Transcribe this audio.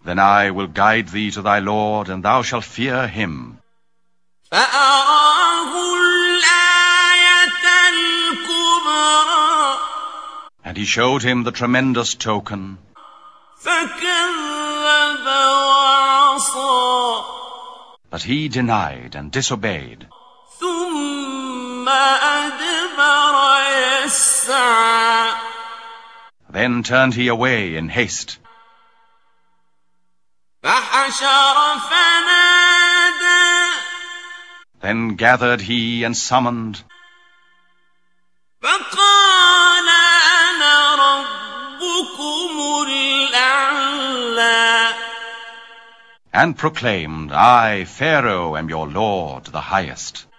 Then I will guide thee to thy Lord, and thou shalt fear him. فأراه الآية الكبرى And he showed him the tremendous token. فكذب وعصى But he denied and disobeyed. ثم أدبر يسعى Then turned he away in haste. فحشر فنادى Then gathered he and summoned, فقال أنا ربكم الأعلى and proclaimed, I, Pharaoh, am your Lord, the highest.